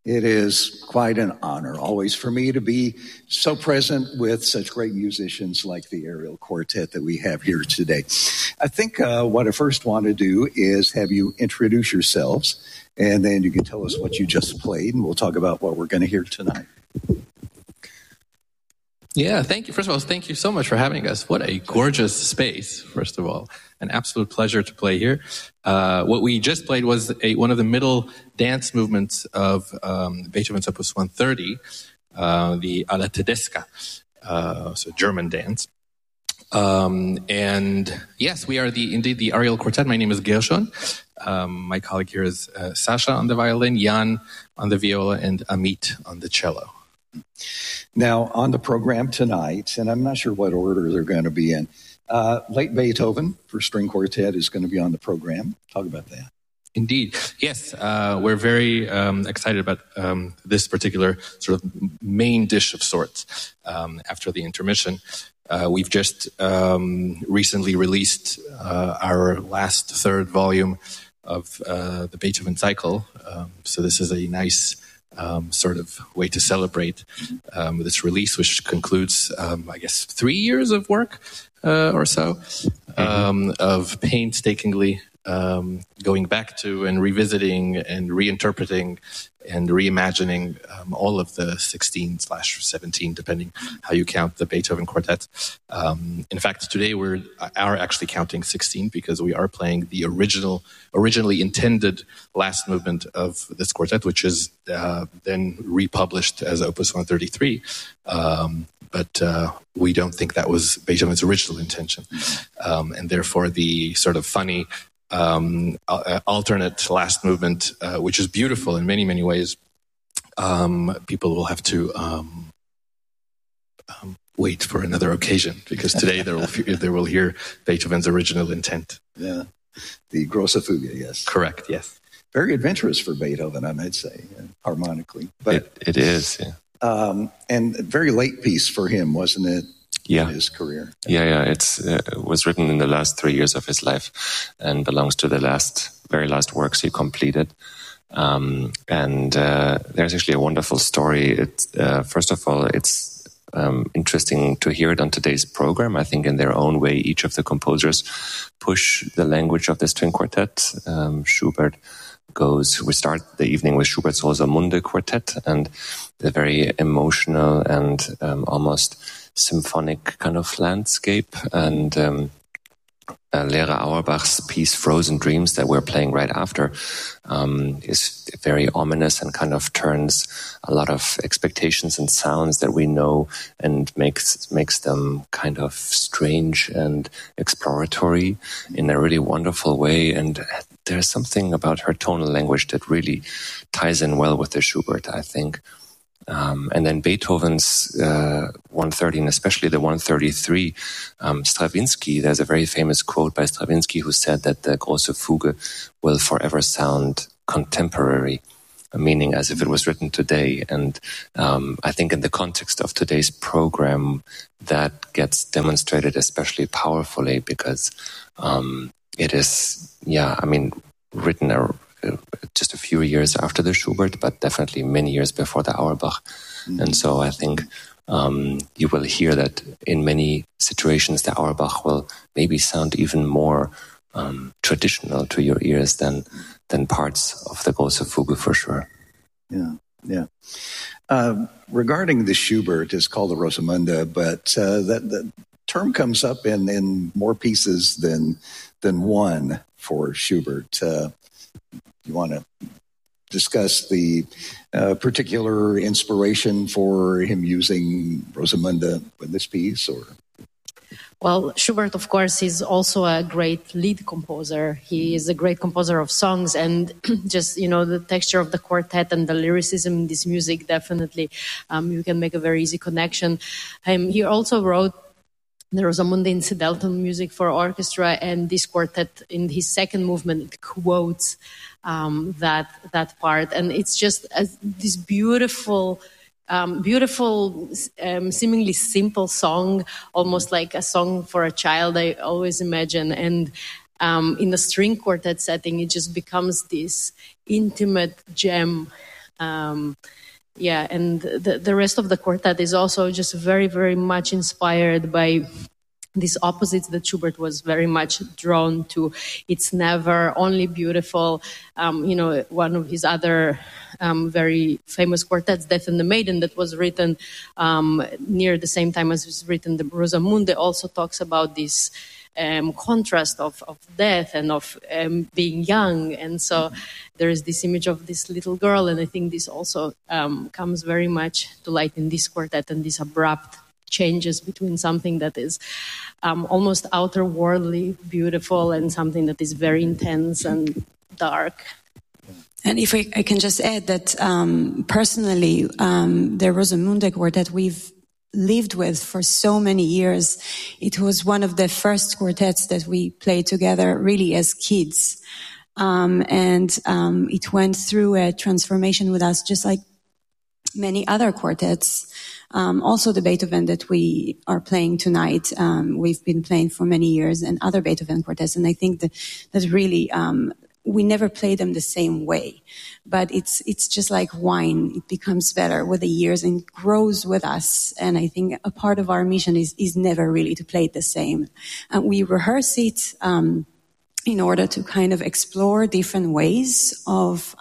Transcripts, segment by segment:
It is quite an honor always for me to be so present with such great musicians like the Ariel Quartet that we have here today. I think what I first want to do is have you introduce yourselves, and then you can tell us what you just played, and we'll talk about what we're going to hear tonight. Yeah, thank you. First of all, thank you so much for having us. What a gorgeous space, first of all. An absolute pleasure to play here. What we just played was one of the middle dance movements of Beethoven's Opus 130, the Alla Tedesca, so German dance. And yes, we are indeed the Ariel Quartet. My name is Gershon. My colleague here is Sasha on the violin, Jan on the viola, and Amit on the cello. Now, on the program tonight, and I'm not sure what order they're going to be in, late Beethoven for string quartet is going to be on the program. Talk about that. Indeed. Yes, we're very excited about this particular sort of main dish of sorts after the intermission. We've just recently released our last third volume of the Beethoven cycle. So this is a nice sort of way to celebrate this release, which concludes, I guess, 3 years of work or so, of painstakingly going back to and revisiting and reinterpreting and reimagining all of the 16/17, depending how you count the Beethoven quartet. In fact, today we are actually counting 16 because we are playing the originally intended last movement of this quartet, which is then republished as Opus 133. But we don't think that was Beethoven's original intention. And therefore the sort of funny alternate last movement, which is beautiful in many, many ways, people will have to wait for another occasion, because today they will hear Beethoven's original intent. Yeah, the Grosse Fuge, yes. Correct, yes. Very adventurous for Beethoven, I might say, harmonically. But it is, yeah. And a very late piece for him, wasn't it? Yeah. In his career. Yeah. It was written in the last 3 years of his life and belongs to the very last works he completed. And there's actually a wonderful story. First of all, it's interesting to hear it on today's program. I think in their own way, each of the composers push the language of the string quartet. Schubert we start the evening with Schubert's Rosamunde quartet and the very emotional and almost symphonic kind of landscape, and Lehrer Auerbach's piece Frozen Dreams that we're playing right after is very ominous and kind of turns a lot of expectations and sounds that we know and makes them kind of strange and exploratory in a really wonderful way. And there's something about her tonal language that really ties in well with the Schubert, I think. And then Beethoven's 130, and especially the 133, Stravinsky, there's a very famous quote by Stravinsky who said that the Grosse Fuge will forever sound contemporary, meaning as if it was written today. And I think in the context of today's program, that gets demonstrated especially powerfully because it is, written just a few years after the Schubert, but definitely many years before the Auerbach. Mm-hmm. And so I think you will hear that in many situations the Auerbach will maybe sound even more traditional to your ears than parts of the Grosse Fuge for sure. Yeah. Regarding the Schubert, it's called the Rosamunde, but that term comes up in more pieces than one for Schubert. You want to discuss the particular inspiration for him using Rosamunde in this piece, or? Well, Schubert, of course, is also a great lead composer. He is a great composer of songs, and just, the texture of the quartet and the lyricism in this music, definitely, you can make a very easy connection. He also wrote the Rosamunde incidental music for orchestra, and this quartet, in his second movement, it quotes that part, and it's just this beautiful, seemingly simple song, almost like a song for a child, I always imagine. And in a string quartet setting, it just becomes this intimate gem Yeah, and the rest of the quartet is also just very, very much inspired by these opposites that Schubert was very much drawn to. It's never only beautiful. One of his other very famous quartets, Death and the Maiden, that was written near the same time as was written the Rosamunde, also talks about this contrast of death and of being young. And so there is this image of this little girl, and I think this also comes very much to light in this quartet, and these abrupt changes between something that is almost outer-worldly beautiful and something that is very intense and dark. And if I can just add that personally, the Rosamunde quartet we've lived with for so many years. It was one of the first quartets that we played together really as kids. It went through a transformation with us, just like many other quartets. Also the Beethoven that we are playing tonight, we've been playing for many years, and other Beethoven quartets. And I think that really, we never play them the same way, but it's just like wine. It becomes better with the years and grows with us. And I think a part of our mission is never really to play it the same. And we rehearse it, in order to kind of explore different ways of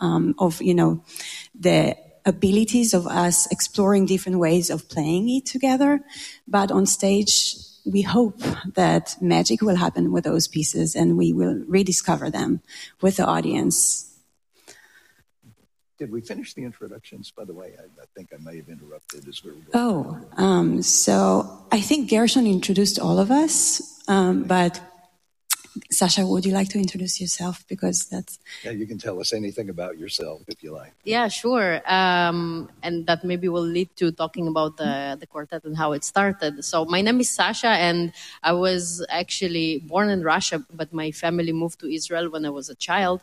the abilities of us exploring different ways of playing it together. But on stage, we hope that magic will happen with those pieces and we will rediscover them with the audience. Did we finish the introductions, by the way? I think I may have interrupted as we were going. So I think Gershon introduced all of us, but Sasha, would you like to introduce yourself? Because that's... Yeah, you can tell us anything about yourself if you like. Yeah, sure. And that maybe will lead to talking about the quartet and how it started. So my name is Sasha, and I was actually born in Russia, but my family moved to Israel when I was a child.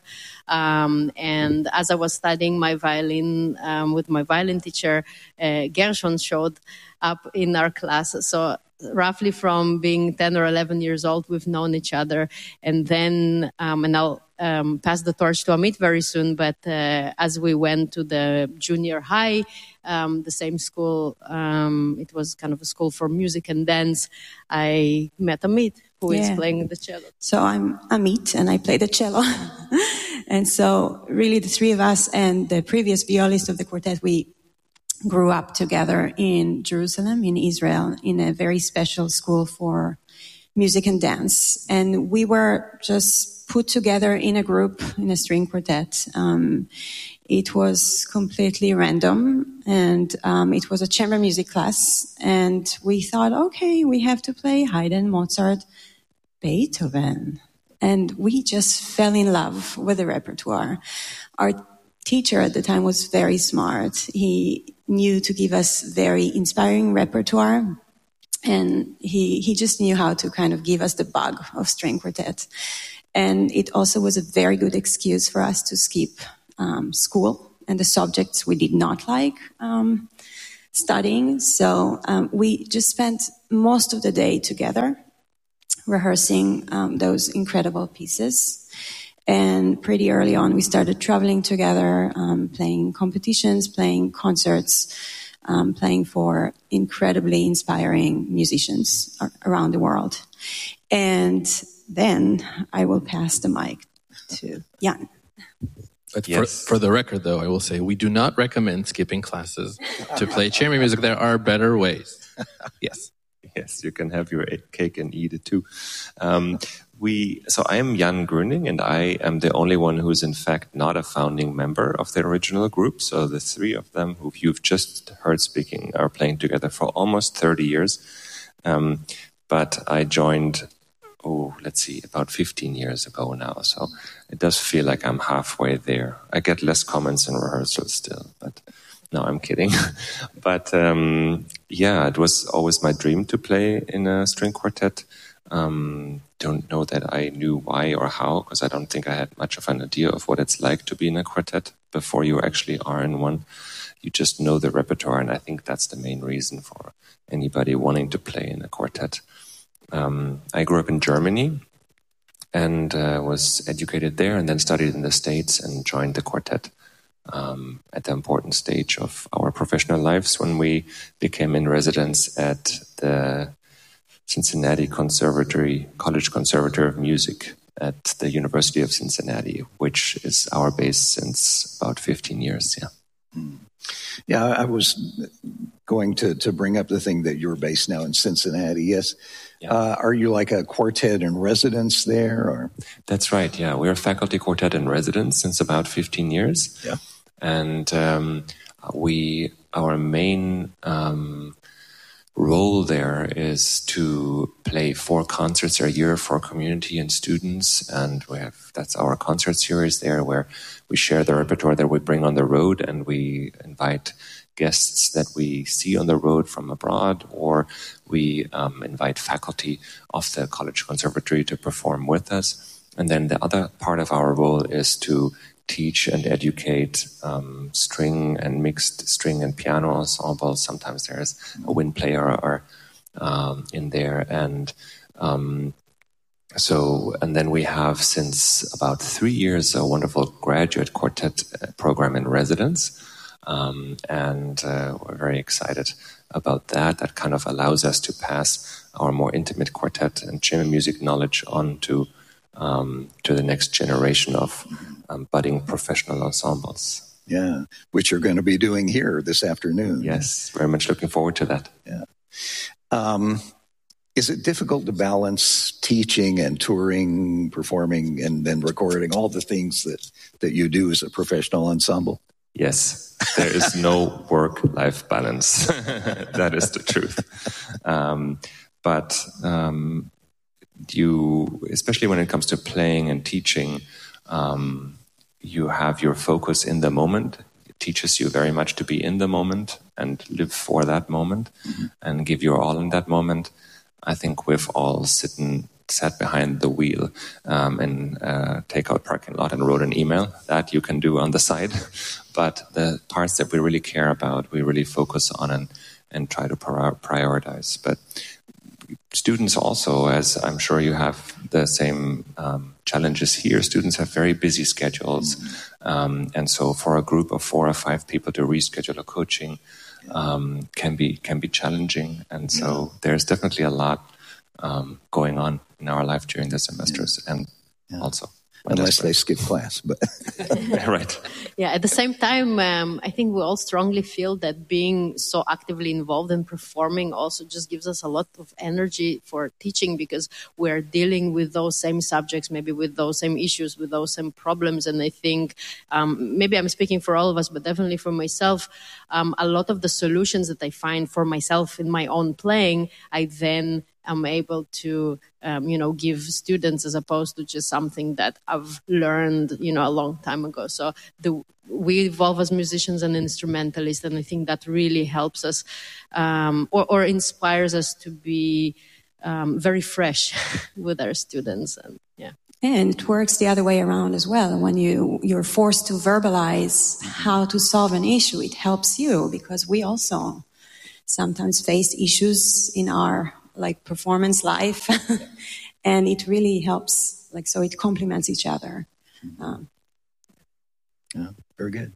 And as I was studying my violin with my violin teacher, Gershon showed up in our class. So roughly from being 10 or 11 years old, we've known each other. And then, and I'll pass the torch to Amit very soon, but as we went to the junior high, the same school, it was kind of a school for music and dance, I met Amit, who is playing the cello. So I'm Amit, and I play the cello. And so really the three of us and the previous violist of the quartet, we grew up together in Jerusalem, in Israel, in a very special school for music and dance. And we were just put together in a group, in a string quartet. It was completely random, and it was a chamber music class. And we thought, okay, we have to play Haydn, Mozart, Beethoven. And we just fell in love with the repertoire. Our teacher at the time was very smart. He knew to give us very inspiring repertoire, and he just knew how to kind of give us the bug of string quartet. And it also was a very good excuse for us to skip school and the subjects we did not like studying. So we just spent most of the day together rehearsing those incredible pieces. And pretty early on, we started traveling together, playing competitions, playing concerts, playing for incredibly inspiring musicians around the world. And then I will pass the mic to Jan. But for the record, though, I will say we do not recommend skipping classes to play chamber music. There are better ways. Yes. Yes, you can have your cake and eat it too. So I am Jan Gröning, and I am the only one who is in fact not a founding member of the original group. So the three of them who you've just heard speaking are playing together for almost 30 years. But I joined, about 15 years ago now. So it does feel like I'm halfway there. I get less comments in rehearsals still, but no, I'm kidding. But it was always my dream to play in a string quartet. Don't know that I knew why or how, because I don't think I had much of an idea of what it's like to be in a quartet before you actually are in one. You just know the repertoire, and I think that's the main reason for anybody wanting to play in a quartet. I grew up in Germany and was educated there, and then studied in the States and joined the quartet at the important stage of our professional lives when we became in residence at the Cincinnati College Conservatory of Music at the University of Cincinnati, which is our base since about 15 years. Yeah. Yeah, I was going to bring up the thing that you're based now in Cincinnati. Yes. Yeah. Are you like a quartet in residence there? Or? That's right. Yeah, we're a faculty quartet in residence since about 15 years. Yeah. And our main role there is to play 4 concerts a year for community and students, and that's our concert series there, where we share the repertoire that we bring on the road, and we invite guests that we see on the road from abroad, or we invite faculty of the College Conservatory to perform with us. And then the other part of our role is to teach and educate string and mixed string and piano ensembles. Sometimes there's a wind player or in there, and then we have since about 3 years a wonderful graduate quartet program in residence, and we're very excited about that. That kind of allows us to pass our more intimate quartet and chamber music knowledge on to the next generation of budding professional ensembles. Yeah, which you're going to be doing here this afternoon. Yes, very much looking forward to that. Yeah. Is it difficult to balance teaching and touring, performing, and then recording, all the things that you do as a professional ensemble? Yes, there is no work-life balance. That is the truth. But especially when it comes to playing and teaching, you have your focus in the moment. It teaches you very much to be in the moment and live for that moment and give your all in that moment. I think we've all sat behind the wheel in a takeout parking lot and wrote an email. That you can do on the side. But the parts that we really care about, we really focus on and try to prioritize. But students also, as I'm sure you have the same challenges here, students have very busy schedules. And so for a group of 4 or 5 people to reschedule a coaching can be challenging. And so there's definitely a lot going on in our life during the semesters and also. Unless they skip class, but right. Yeah, at the same time, I think we all strongly feel that being so actively involved in performing also just gives us a lot of energy for teaching, because we're dealing with those same subjects, maybe with those same issues, with those same problems. And I think maybe I'm speaking for all of us, but definitely for myself, a lot of the solutions that I find for myself in my own playing, I then am able to, give students, as opposed to just something that I've learned, a long time ago. So we evolve as musicians and instrumentalists, and I think that really helps us or inspires us to be very fresh with our students. And yeah. And it works the other way around as well. When you're forced to verbalize how to solve an issue, it helps you, because we also sometimes face issues in our performance life, and it really helps. So it complements each other. Yeah, very good.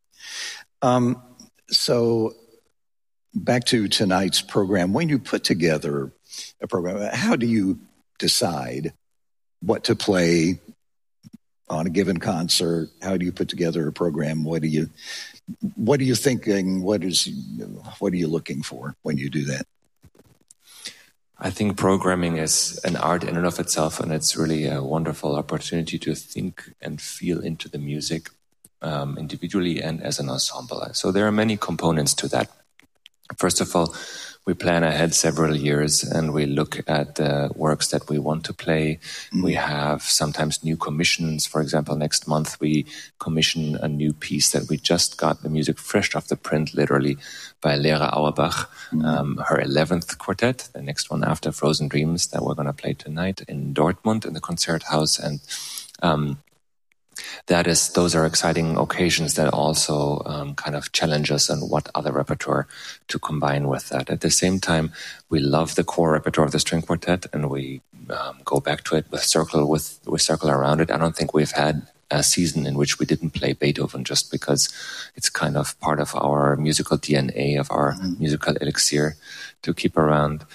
So back to tonight's program. When you put together a program, how do you decide what to play on a given concert? How do you put together a program? What are you thinking? What are you looking for when you do that? I think programming is an art in and of itself, and it's really a wonderful opportunity to think and feel into the music individually and as an ensemble. So there are many components to that. First of all, we plan ahead several years and we look at the works that we want to play. We have sometimes new commissions. For example, next month we commission a new piece that we just got the music fresh off the print, literally, by Lera Auerbach, her 11th quartet, the next one after Frozen Dreams, that we're going to play tonight in Dortmund in the Konzerthaus. And those are exciting occasions that also kind of challenge us on what other repertoire to combine with that. At the same time, we love the core repertoire of the string quartet, and we go back to it with circle around it. I don't think we've had a season in which we didn't play Beethoven, just because it's kind of part of our musical DNA, of our musical elixir to keep around.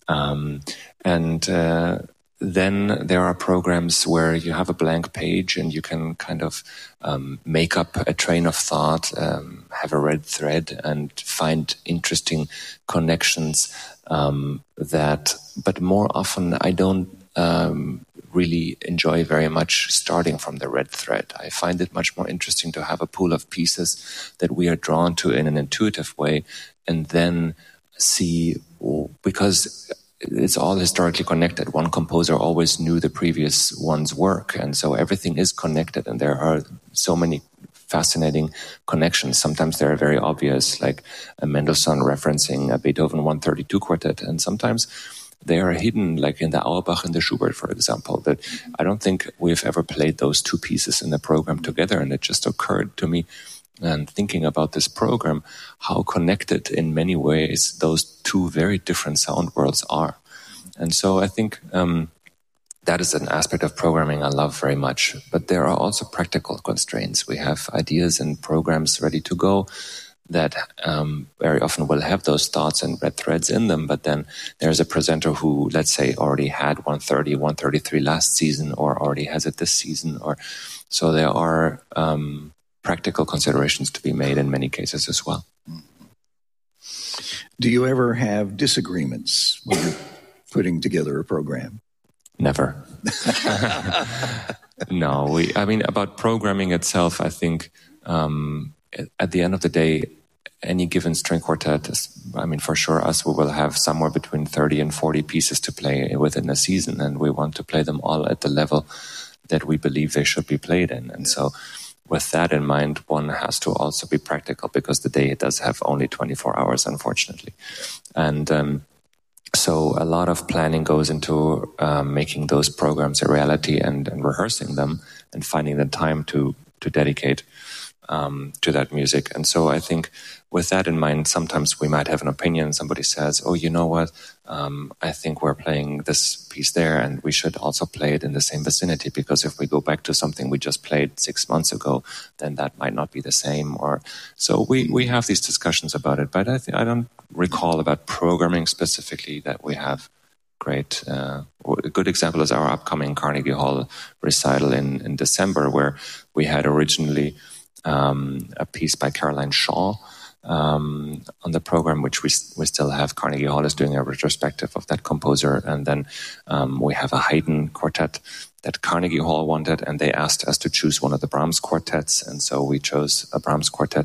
Then there are programs where you have a blank page and you can kind of make up a train of thought, have a red thread, and find interesting connections but more often I don't really enjoy very much starting from the red thread. I find it much more interesting to have a pool of pieces that we are drawn to in an intuitive way, and then see, because it's all historically connected. One composer always knew the previous one's work, and so everything is connected, and there are so many fascinating connections. Sometimes they're very obvious, like a Mendelssohn referencing a Beethoven 132 quartet, and sometimes they are hidden, like in the Auerbach and the Schubert, for example, that I don't think we've ever played those two pieces in the program together, and it just occurred to me, and thinking about this program, how connected in many ways those two very different sound worlds are. And so I think that is an aspect of programming I love very much. But there are also practical constraints. We have ideas and programs ready to go that very often will have those thoughts and red threads in them, but then there's a presenter who, let's say, already had 130, 133 last season, or already has it this season, or so there are practical considerations to be made in many cases as well. Do you ever have disagreements when you're putting together a program? Never. No, about programming itself, I think at the end of the day, any given string quartet is, for sure, we will have somewhere between 30 and 40 pieces to play within a season, and we want to play them all at the level that we believe they should be played in. And so with that in mind, one has to also be practical, because the day does have only 24 hours, unfortunately. And so a lot of planning goes into making those programs a reality and rehearsing them and finding the time to dedicate to that music. And so I think with that in mind, sometimes we might have an opinion. Somebody says, oh, you know what? I think we're playing this piece there and we should also play it in the same vicinity, because if we go back to something we just played 6 months ago, then that might not be the same. Or so we have these discussions about it, but I don't recall about programming specifically that we have great. A good example is our upcoming Carnegie Hall recital in December, where we had originally a piece by Caroline Shaw on the program, which we still have. Carnegie Hall is doing a retrospective of that composer, and then we have a Haydn quartet that Carnegie Hall wanted, and they asked us to choose one of the Brahms quartets, and so we chose a Brahms quartet.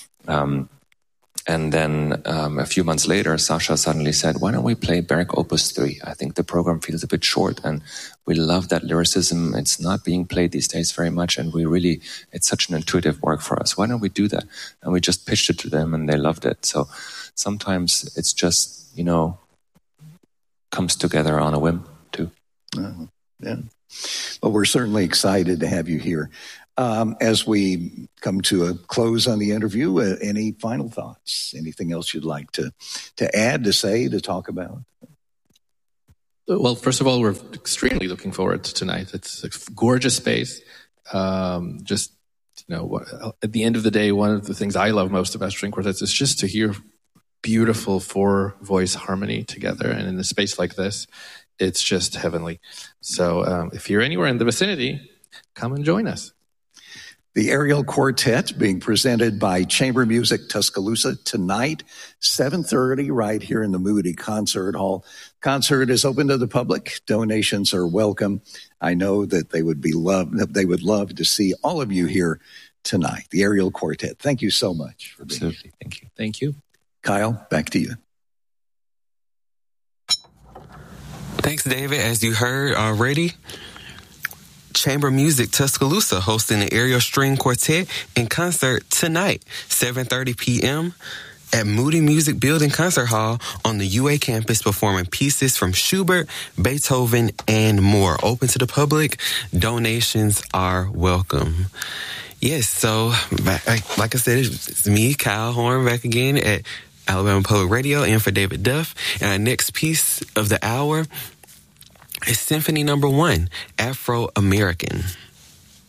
And then a few months later, Sasha suddenly said, why don't we play Berg Opus 3? I think the program feels a bit short, and we love that lyricism. It's not being played these days very much, and it's such an intuitive work for us. Why don't we do that? And we just pitched it to them, and they loved it. So sometimes it's just, comes together on a whim, too. Yeah. Well, we're certainly excited to have you here. As we come to a close on the interview, any final thoughts? Anything else you'd like to add, to say, to talk about? Well, first of all, we're extremely looking forward to tonight. It's a gorgeous space. At the end of the day, one of the things I love most about string quartets is just to hear beautiful 4-voice harmony together. And in a space like this, it's just heavenly. So if you're anywhere in the vicinity, come and join us. The Ariel Quartet being presented by Chamber Music Tuscaloosa tonight, 7:30, right here in the Moody Concert Hall. Concert is open to the public. Donations are welcome. I know that they would love to see all of you here tonight. The Ariel Quartet. Thank you so much for being here. Thank you. Thank you. Kyle, back to you. Thanks, David. As you heard already, Chamber Music Tuscaloosa hosting the Ariel String Quartet in concert tonight, 7:30 p.m. at Moody Music Building Concert Hall on the UA campus, performing pieces from Schubert, Beethoven, and more. Open to the public. Donations are welcome. Yes, so like I said, it's me, Kyle Horn, back again at Alabama Public Radio, and for David Duff. And our next piece of the hour is Symphony No. 1, Afro-American.